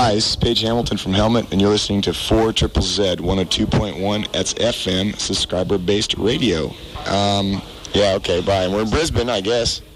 Hi, this is Paige Hamilton from Helmet, and you're listening to 4 Triple Z 102.1. That's FM, subscriber-based radio. Yeah, okay, bye. We're in Brisbane, I guess.